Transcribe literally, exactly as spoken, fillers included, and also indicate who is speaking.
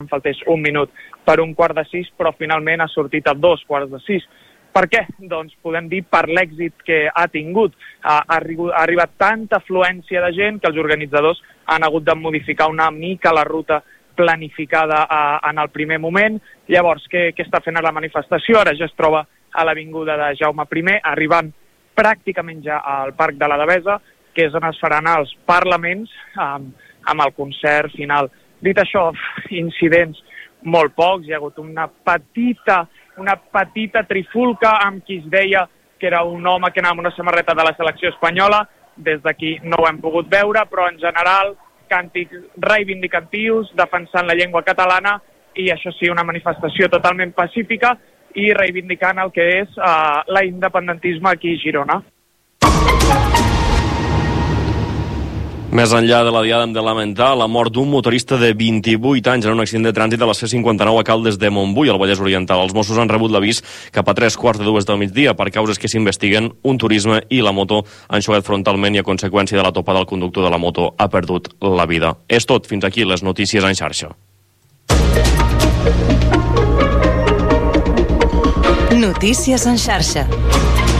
Speaker 1: em faltés un minut per un quart de sis, però finalment ha sortit a dos quarts de sis. Per què? Doncs podem dir per l'èxit que ha tingut. Ha, ha, ha arribat tanta afluència de gent que els organitzadors han hagut de modificar una mica la ruta planificada a, en el primer moment. Llavors, què, què està fent a la manifestació? Ara ja es troba a l'avinguda de Jaume primer, arribant pràcticament ja al Parc de la Devesa, que és on es faran els parlaments amb, amb el concert final. Dit això, incidents molt pocs, hi ha hagut una petita, una petita trifulca amb qui es deia que era un home que anava amb una samarreta de la selecció espanyola. Des d'aquí no ho hem pogut veure, però en general càntics reivindicatius, defensant la llengua catalana i això sí, una manifestació totalment pacífica i reivindicant el que és uh, l'independentisme aquí a Girona.
Speaker 2: Més enllà de la diada hem de lamentar la mort d'un motorista de vint-i-vuit anys en un accident de trànsit a la C cinquanta-nou a Caldes de Montbui, al Vallès Oriental. Els Mossos han rebut l'avís cap a tres quarts de dues del migdia per causes que s'investiguen. Un turisme i la moto han xocat frontalment i a conseqüència de la topada el conductor de la moto ha perdut la vida. És tot. Fins aquí les notícies en xarxa.
Speaker 3: Notícies en xarxa.